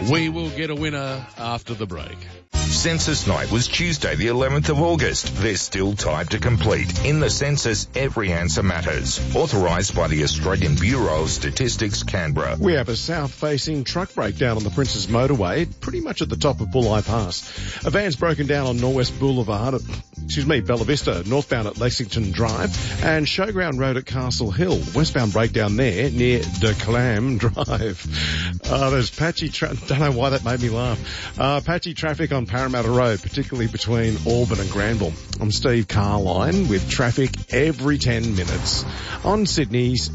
We will get a winner after the break. Census night was Tuesday the 11th of August. There's still time to complete. In the census, every answer matters. Authorised by the Australian Bureau of Statistics, Canberra. We have a south-facing truck breakdown on the Princes Motorway, pretty much at the top of Bulli Pass. A van's broken down on Norwest Boulevard at, Bella Vista, northbound at Lexington Drive, and Showground Road at Castle Hill. Westbound breakdown there near De Clam Drive. There's patchy don't know why that made me laugh. Patchy traffic on Parramatta Road, particularly between Auburn and Granville. I'm Steve Carline with traffic every 10 minutes on Sydney's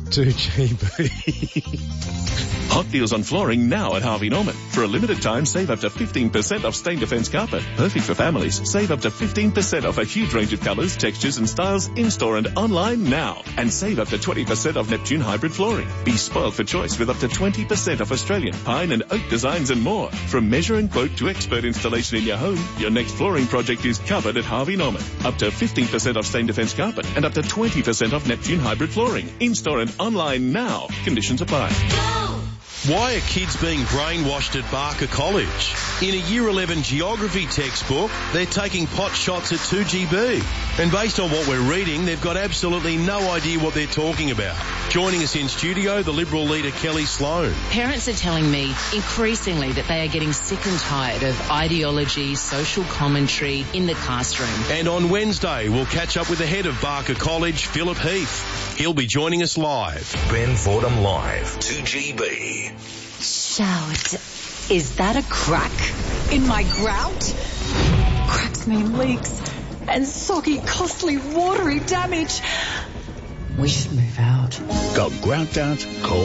2GB. Hot deals on flooring now at Harvey Norman. For a limited time, save up to 15% off Stain Defence carpet. Perfect for families. Save up to 15% off a huge range of colours, textures and styles in-store and online now. And save up to 20% off Neptune hybrid flooring. Be spoiled for choice with up to 20% off Australian pine and oak designs and more. From measure and quote to expert installation in your home, your next flooring project is covered at Harvey Norman. Up to 15% off Stain Defence carpet and up to 20% off Neptune hybrid flooring. In-store and online now. Conditions apply. Why are kids being brainwashed at Barker College? In a Year 11 geography textbook, they're taking pot shots at 2GB. And based on what we're reading, they've got absolutely no idea what they're talking about. Joining us in studio, the Liberal leader Kelly Sloan. Parents are telling me increasingly that they are getting sick and tired of ideology, social commentary in the classroom. And on Wednesday, we'll catch up with the head of Barker College, Philip Heath. He'll be joining us live. Ben Fordham Live, 2GB. Shout. Is that a crack in my grout? Cracks mean leaks and soggy, costly, watery damage. We should move out. Got grout out? Call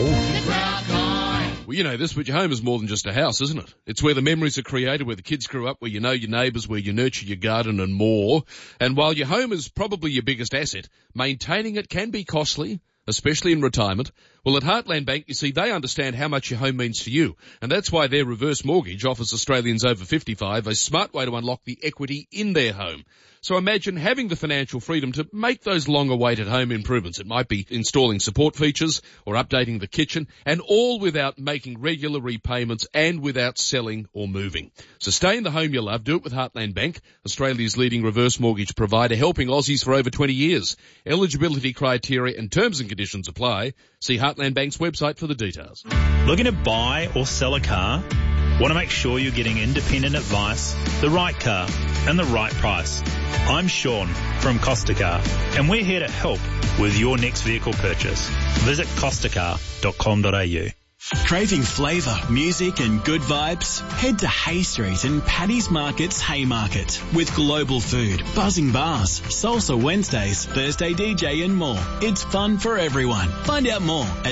Well, you know this, but your home is more than just a house, isn't it? It's where the memories are created, where the kids grew up, where you know your neighbours, where you nurture your garden and more. And while your home is probably your biggest asset, maintaining it can be costly, especially in retirement. Well, at Heartland Bank, you see, they understand how much your home means to you. And that's why their reverse mortgage offers Australians over 55 a smart way to unlock the equity in their home. So imagine having the financial freedom to make those long-awaited home improvements. It might be installing support features or updating the kitchen, and all without making regular repayments and without selling or moving. So stay in the home you love. Do it with Heartland Bank, Australia's leading reverse mortgage provider, helping Aussies for over 20 years. Eligibility criteria and terms and conditions apply. See Heartland Bank's website for the details. Looking to buy or sell a car? Want to make sure you're getting independent advice, the right car, and the right price? I'm Sean from Costa Car, and we're here to help with your next vehicle purchase. Visit costacar.com.au. Craving flavour, music and good vibes? Head to Hay Street and Paddy's Market's Haymarket with global food, buzzing bars, salsa Wednesdays, Thursday DJ and more. It's fun for everyone. Find out more at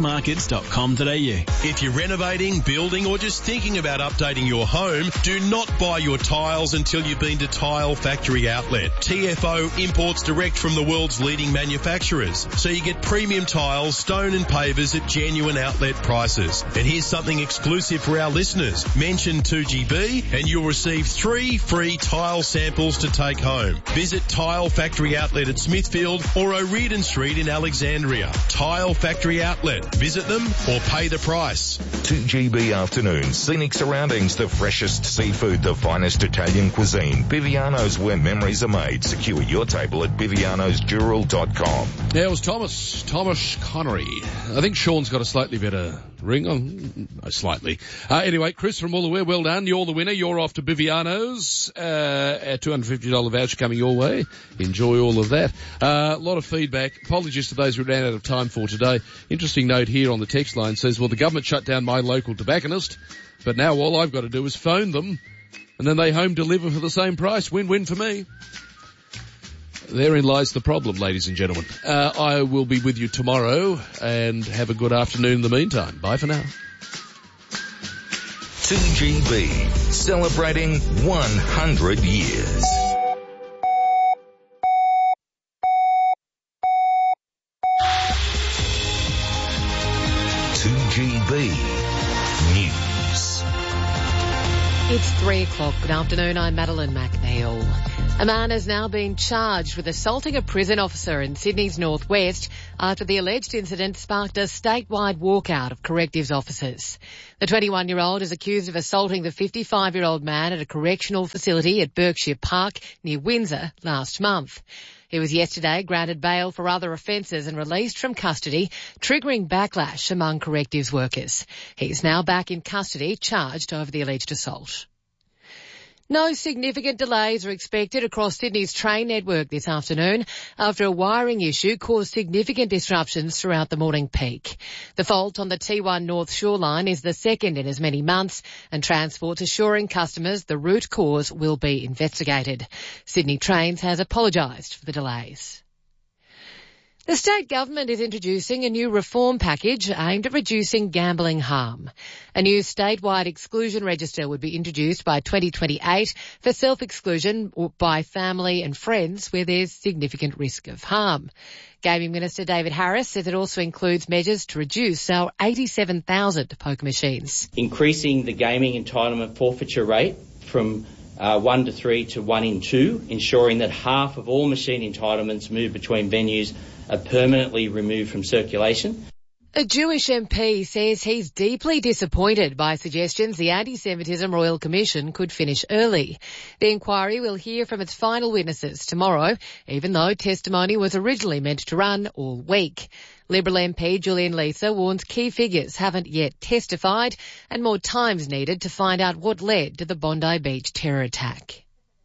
paddysmarkets.com.au. If you're renovating, building or just thinking about updating your home, do not buy your tiles until you've been to Tile Factory Outlet. TFO imports direct from the world's leading manufacturers, so you get premium tiles, stone and pavers at genuine outlet prices. And here's something exclusive for our listeners. Mention 2GB and you'll receive 3 free tile samples to take home. Visit Tile Factory Outlet at Smithfield or O'Riordan Street in Alexandria. Tile Factory Outlet. Visit them or pay the price. 2GB afternoons, scenic surroundings, the freshest seafood, the finest Italian cuisine. Biviano's, where memories are made. Secure your table at bivianosdural.com. Now it was Thomas Connery. I think Sean's got a slightly better ring on. Slightly. Anyway, Chris from Wollaware, well done. You're the winner. You're off to Biviano's. A $250 voucher coming your way. Enjoy all of that. A lot of feedback. Apologies to those who ran out of time for today. Interesting note here on the text line says, well, the government shut down my local tobacconist, but now all I've got to do is phone them, and then they home deliver for the same price. Win-win for me. Therein lies the problem, ladies and gentlemen. I will be with you tomorrow, and have a good afternoon in the meantime. Bye for now. 2GB, celebrating 100 years. News. It's 3 o'clock. Good afternoon. I'm Madeline McNeil. A man has now been charged with assaulting a prison officer in Sydney's northwest after the alleged incident sparked a statewide walkout of correctives officers. The 21-year-old is accused of assaulting the 55-year-old man at a correctional facility at Berkshire Park near Windsor last month. He was yesterday granted bail for other offences and released from custody, triggering backlash among correctives workers. He is now back in custody, charged over the alleged assault. No significant delays are expected across Sydney's train network this afternoon after a wiring issue caused significant disruptions throughout the morning peak. The fault on the T1 North Shoreline is the second in as many months, and Transport's assuring customers the root cause will be investigated. Sydney Trains has apologised for the delays. The state government is introducing a new reform package aimed at reducing gambling harm. A new statewide exclusion register would be introduced by 2028 for self-exclusion by family and friends where there's significant risk of harm. Gaming Minister David Harris says it also includes measures to reduce our 87,000 poker machines. Increasing the gaming entitlement forfeiture rate from 1 to 3 to 1 in 2, ensuring that half of all machine entitlements moved between venues are permanently removed from circulation. A Jewish MP says he's deeply disappointed by suggestions the Anti-Semitism Royal Commission could finish early. The inquiry will hear from its final witnesses tomorrow, even though testimony was originally meant to run all week. Liberal MP Julian Leeser warns key figures haven't yet testified and more time's needed to find out what led to the Bondi Beach terror attack.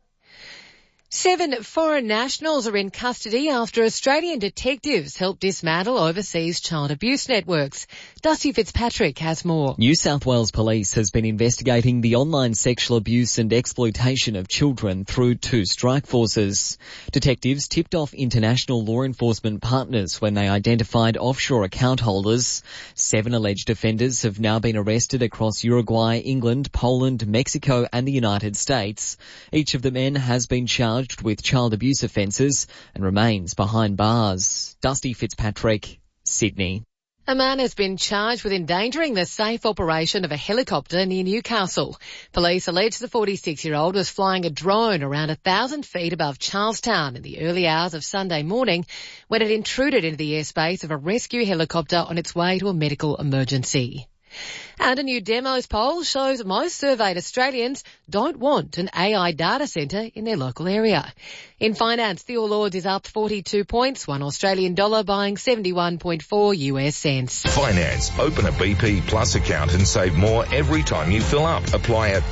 7 foreign nationals are in custody after Australian detectives helped dismantle overseas child abuse networks. Dusty Fitzpatrick has more. New South Wales Police has been investigating the online sexual abuse and exploitation of children through 2 strike forces. Detectives tipped off international law enforcement partners when they identified offshore account holders. 7 alleged offenders have now been arrested across Uruguay, England, Poland, Mexico and the United States. Each of the men has been charged with child abuse offences and remains behind bars. Dusty Fitzpatrick, Sydney. A man has been charged with endangering the safe operation of a helicopter near Newcastle. Police allege the 46-year-old was flying a drone around 1,000 feet above Charlestown in the early hours of Sunday morning when it intruded into the airspace of a rescue helicopter on its way to a medical emergency. And a new Demos poll shows most surveyed Australians don't want an AI data centre in their local area. In finance, the All Ords is up 42 points, $1 Australian dollar buying 71.4 US cents. Finance. Open a BP Plus account and save more every time you fill up. Apply at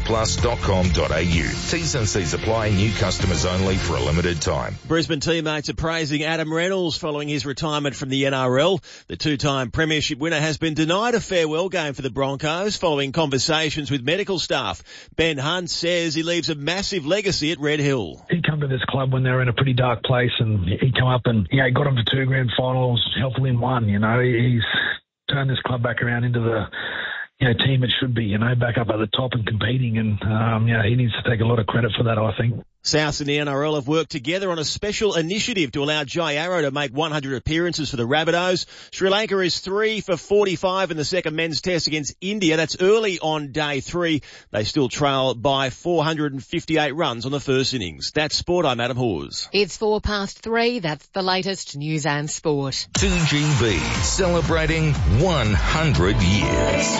bpplus.com.au. T's and C's apply. New customers only for a limited time. Brisbane teammates are praising Adam Reynolds following his retirement from the NRL. The 2-time premiership winner has been denied a farewell game for the Broncos following conversations with medical staff. Ben Hunt says he leaves a massive legacy at Red Hill. He come to this club when they were in a pretty dark place, and he come up and he got them to 2 grand finals, helpful in 1. He's turned this club back around into the team it should be. Back up at the top and competing, and he needs to take a lot of credit for that, I think. South and the NRL have worked together on a special initiative to allow Jai Arrow to make 100 appearances for the Rabbitohs. Sri Lanka is 3 for 45 in the second men's test against India. That's early on day 3. They still trail by 458 runs on the first innings. That's sport. I'm Adam Hawes. It's 3:04. That's the latest news and sport. 2GB, celebrating 100 years.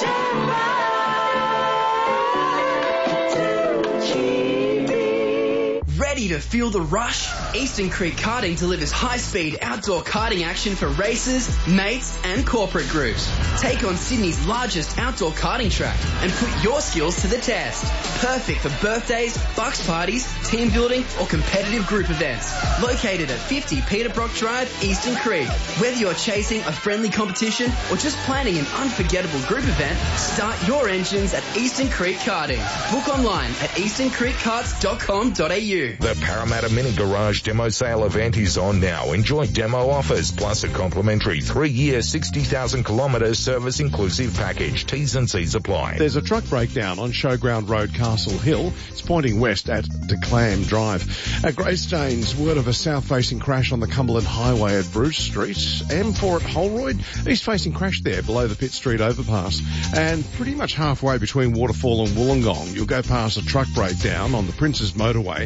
Ready to feel the rush? Eastern Creek Karting delivers high-speed outdoor karting action for racers, mates and corporate groups. Take on Sydney's largest outdoor karting track and put your skills to the test. Perfect for birthdays, bucks parties, team building or competitive group events. Located at 50 Peter Brock Drive, Eastern Creek. Whether you're chasing a friendly competition or just planning an unforgettable group event, start your engines at Eastern Creek Karting. Book online at easterncreekkarts.com.au. The Parramatta Mini Garage demo sale event is on now. Enjoy demo offers plus a complimentary 3-year 60,000 kilometre service inclusive package. T's and C's apply. There's a truck breakdown on Showground Road, Castle Hill. It's pointing west at DeClam Drive. At Greystanes, word of a south-facing crash on the Cumberland Highway at Bruce Street. M4 at Holroyd, east-facing crash there below the Pitt Street overpass. And pretty much halfway between Waterfall and Wollongong, you'll go past a truck breakdown on the Princes Motorway near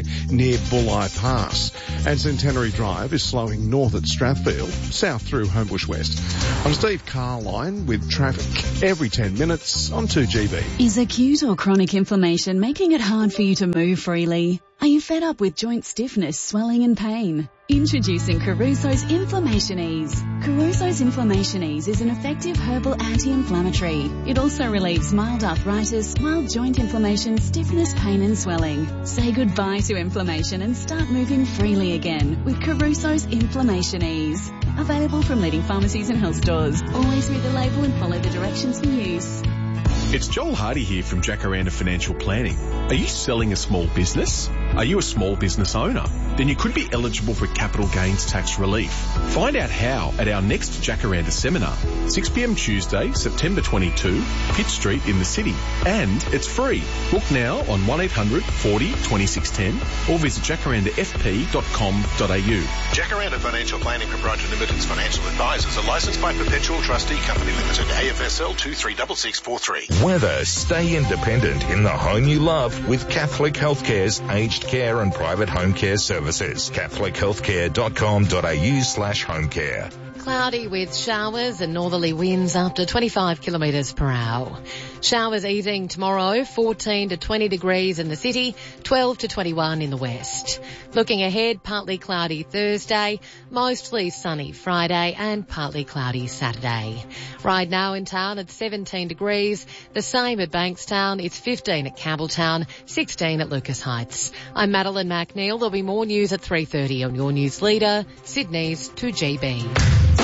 near Bulleye Pass. And Centenary Drive is slowing north at Strathfield, south through Homebush West. I'm Steve Carline with traffic every 10 minutes on 2GB. Is acute or chronic inflammation making it hard for you to move freely? Are you fed up with joint stiffness, swelling and pain? Introducing Caruso's Inflammation Ease. Caruso's Inflammation Ease is an effective herbal anti-inflammatory. It also relieves mild arthritis, mild joint inflammation, stiffness, pain and swelling. Say goodbye to inflammation and start moving freely again with Caruso's Inflammation Ease. Available from leading pharmacies and health stores. Always read the label and follow the directions for use. It's Joel Hardy here from Jacaranda Financial Planning. Are you selling a small business? Are you a small business owner? Then you could be eligible for capital gains tax relief. Find out how at our next Jacaranda seminar, 6pm Tuesday, September 22, Pitt Street in the city. And it's free. Book now on 1800 40 2610 or visit jacarandafp.com.au. Jacaranda Financial Planning Proprietary Limited's financial advisors are licensed by Perpetual Trustee Company Limited, AFSL 236643. Weather. Stay independent in the home you love with Catholic Healthcare's aged care and private home care services. CatholicHealthcare.com.au/homecare. Cloudy with showers and northerly winds up to 25 kilometres per hour. Showers easing tomorrow, 14 to 20 degrees in the city, 12 to 21 in the west. Looking ahead, partly cloudy Thursday, mostly sunny Friday and partly cloudy Saturday. Right now in town it's 17 degrees, the same at Bankstown, it's 15 at Campbelltown, 16 at Lucas Heights. I'm Madeline McNeil. There'll be more news at 3:30 on your news leader, Sydney's 2GB.